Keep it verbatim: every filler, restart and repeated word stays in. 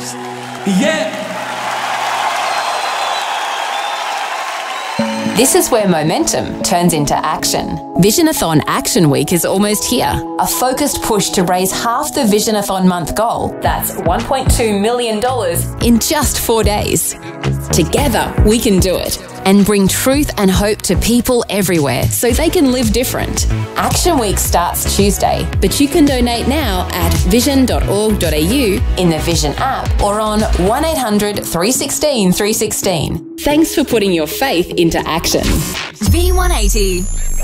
Yes. Yeah. This is where momentum turns into action. Visionathon Action Week is almost here. A focused push to raise half the Visionathon month goal, that's one point two million dollars, in just four days. Together, we can do it and bring truth and hope to people everywhere so they can live different. Action Week starts Tuesday, but you can donate now at vision dot org dot a u, in the Vision app, or on one eight hundred, three one six, three one six. Thanks for putting your faith into action. V one eighty.